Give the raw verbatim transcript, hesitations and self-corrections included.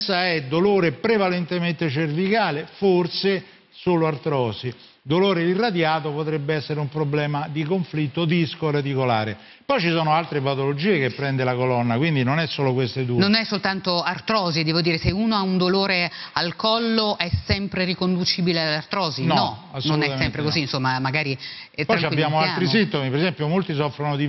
è dolore prevalentemente cervicale, forse solo artrosi. Dolore irradiato potrebbe essere un problema di conflitto disco-reticolare. Poi ci sono altre patologie che prende la colonna, quindi non è solo queste due. Non è soltanto artrosi, devo dire, se uno ha un dolore al collo è sempre riconducibile all'artrosi? No, no non è sempre così, no. insomma, magari... Poi abbiamo altri sintomi, per esempio molti soffrono di